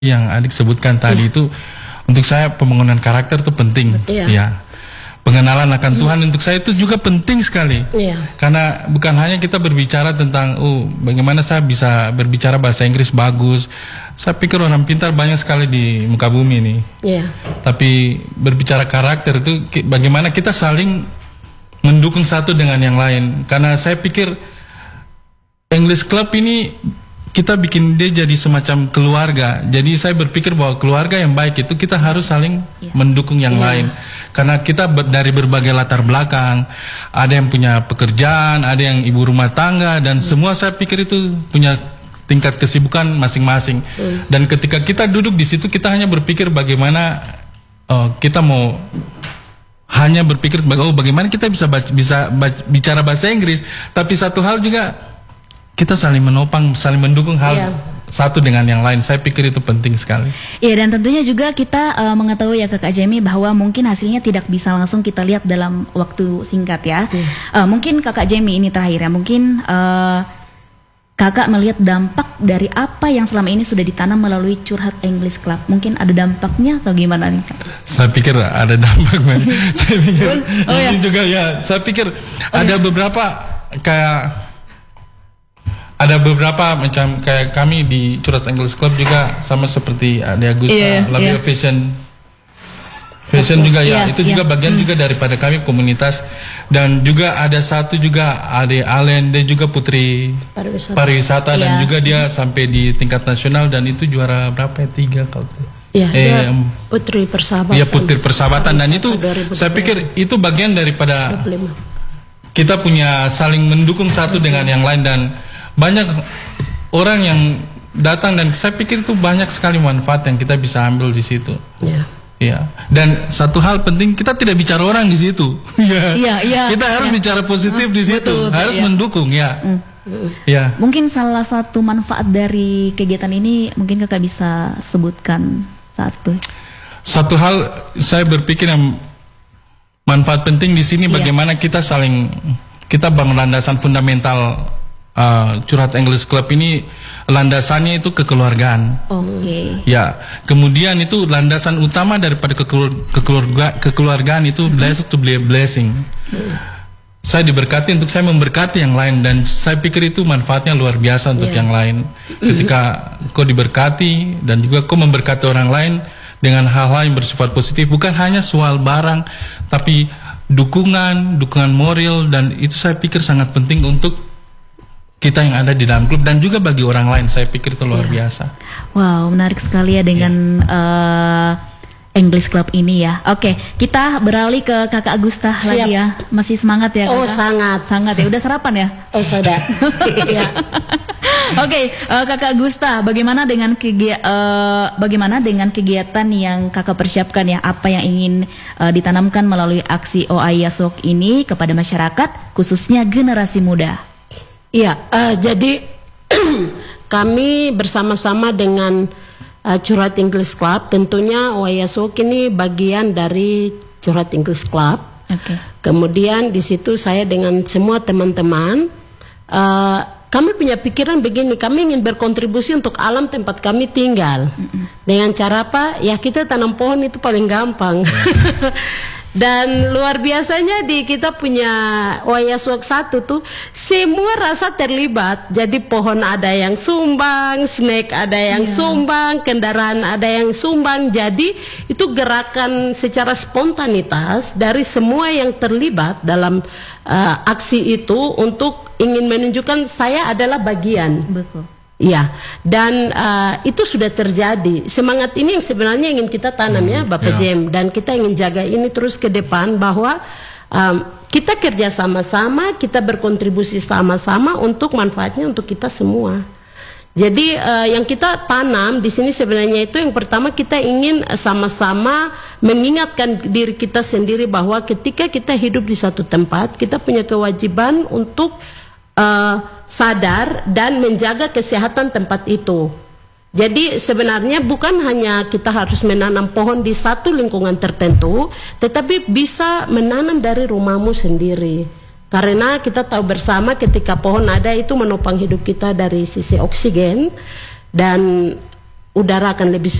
yang adik sebutkan tadi itu untuk saya pembangunan karakter itu penting. Ya. Pengenalan akan Tuhan untuk saya itu juga penting sekali. Karena bukan hanya kita berbicara tentang bagaimana saya bisa berbicara bahasa Inggris bagus. Saya pikir orang pintar banyak sekali di muka bumi ini. Tapi berbicara karakter itu bagaimana kita saling mendukung satu dengan yang lain. Karena saya pikir English Club ini kita bikin dia jadi semacam keluarga. Jadi saya berpikir bahwa keluarga yang baik itu kita harus saling mendukung yang lain. Karena kita dari berbagai latar belakang, ada yang punya pekerjaan, ada yang ibu rumah tangga, dan semua saya pikir itu punya tingkat kesibukan masing-masing. Dan ketika kita duduk di situ, kita hanya berpikir bagaimana kita mau hanya berpikir bagaimana kita bisa bicara bahasa Inggris. Tapi satu hal juga kita saling menopang, saling mendukung hal satu dengan yang lain. Saya pikir itu penting sekali. Iya, dan tentunya juga kita mengetahui ya Kakak Jamie bahwa mungkin hasilnya tidak bisa langsung kita lihat dalam waktu singkat ya. Mungkin Kakak Jamie ini terakhir ya, mungkin Kakak melihat dampak dari apa yang selama ini sudah ditanam melalui Curhat English Club. Mungkin ada dampaknya atau gimana nih Kak? Saya pikir ada dampak. Saya pikir ini juga ya. Saya pikir ada beberapa ada beberapa macam kayak kami di Curhat English Club juga sama seperti Ade Agusta, Labio Fashion juga itu juga bagian juga daripada kami komunitas. Dan juga ada satu juga Ade Allen, dia juga putri pariwisata dan juga dia sampai di tingkat nasional dan itu juara berapa ya 3 kalau putri persahabatan. Ya putri persahabatan dan itu saya pikir itu bagian daripada kita punya saling mendukung satu dengan yang lain dan banyak orang yang datang dan saya pikir itu banyak sekali manfaat yang kita bisa ambil di situ. Dan satu hal penting kita tidak bicara orang di situ. Kita harus bicara positif di situ, harus mendukung Mungkin salah satu manfaat dari kegiatan ini mungkin Kakak bisa sebutkan satu. Satu hal saya berpikir yang manfaat penting di sini bagaimana kita bangun landasan fundamental. Curhat English Club ini landasannya itu kekeluargaan. Ya, kemudian itu landasan utama daripada kekeluargaan itu blessed to be a blessing. Saya diberkati untuk saya memberkati yang lain dan saya pikir itu manfaatnya luar biasa untuk yang lain. Ketika kau diberkati dan juga kau memberkati orang lain dengan hal-hal yang bersifat positif, bukan hanya soal barang, tapi dukungan moral dan itu saya pikir sangat penting untuk kita yang ada di dalam klub dan juga bagi orang lain. Saya pikir itu luar biasa. Wow, menarik sekali ya dengan English Club ini ya. Oke, kita beralih ke Kakak Agusta lagi ya. Masih semangat ya Kakak? Sangat ya. Udah sarapan ya? Sudah. Oke, Kakak Agusta, bagaimana dengan kegiatan yang Kakak persiapkan ya? Apa yang ingin ditanamkan melalui aksi Oayasok ini kepada masyarakat, khususnya generasi muda? Jadi kami bersama-sama dengan Curhat English Club, tentunya Oayasok ini bagian dari Curhat English Club. Kemudian di situ saya dengan semua teman-teman, kami punya pikiran begini, kami ingin berkontribusi untuk alam tempat kami tinggal. Dengan cara apa? Ya kita tanam pohon itu paling gampang. Dan luar biasanya di kita punya Oayasok 1 tuh semua rasa terlibat. Jadi pohon ada yang sumbang, snack ada yang sumbang, kendaraan ada yang sumbang. Jadi itu gerakan secara spontanitas dari semua yang terlibat dalam aksi itu untuk ingin menunjukkan saya adalah bagian. Betul. Dan itu sudah terjadi. Semangat ini yang sebenarnya ingin kita tanam ya Bapak Jem, dan kita ingin jaga ini terus ke depan bahwa kita kerja sama-sama, kita berkontribusi sama-sama untuk manfaatnya untuk kita semua. Jadi yang kita tanam di sini sebenarnya itu yang pertama kita ingin sama-sama mengingatkan diri kita sendiri bahwa ketika kita hidup di satu tempat, kita punya kewajiban untuk sadar dan menjaga kesehatan tempat itu. Jadi sebenarnya bukan hanya kita harus menanam pohon di satu lingkungan tertentu, tetapi bisa menanam dari rumahmu sendiri. Karena kita tahu bersama ketika pohon ada itu menopang hidup kita dari sisi oksigen dan udara akan lebih